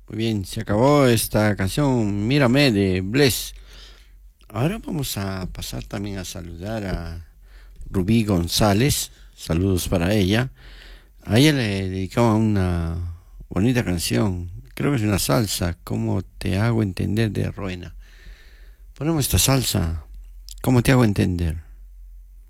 Muy bien, se acabó esta canción Mírame de Bless. Ahora vamos a pasar también a saludar a Rubí González. Saludos para ella. A ella le dedicaba una bonita canción. Creo que es una salsa. ¿Cómo te hago entender de Ruena? Ponemos esta salsa. ¿Cómo te hago entender?